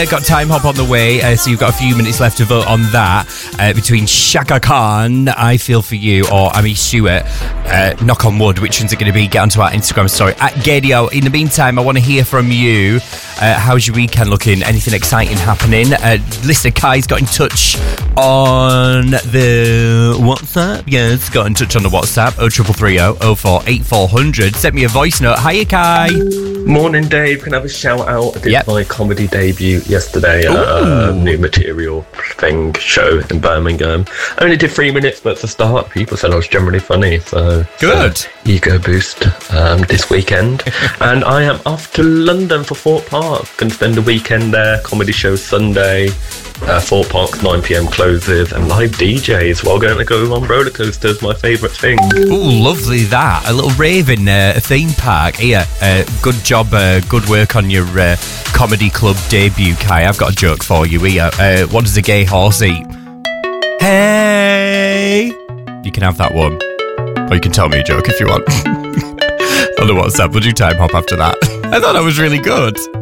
Got Time Hop on the way, so you've got a few minutes left to vote on that. Between Shaka Khan, I Feel For You, or Amy Stewart, Knock on Wood. Which one's it going to be? Get onto our Instagram story at Gadio. In the meantime, I want to hear from you. How's your weekend looking? Anything exciting happening? Listener Kai's got in touch on the WhatsApp. Yes, got in touch on the WhatsApp. 0330 04 8400. Sent me a voice note. Hiya, Kai. Morning, Dave. Can I have a shout out? I did my comedy debut yesterday at a new material show in Birmingham. I only did 3 minutes, but for start, people said I was generally funny. So good. Ego boost this weekend. And I am off to London for Fort Park. Going to spend the weekend there. Comedy show Sunday. Fort Park 9 p.m. closes and live DJs while going to go on roller coasters. My favourite thing. Oh, lovely that. A little rave in a theme park. Here, good job, good work on your comedy club debut, Kai. I've got a joke for you here. What does a gay horse eat? Hey! You can have that one. Or you can tell me a joke if you want. On the WhatsApp, we'll do Time Hop after that. I thought that was really good.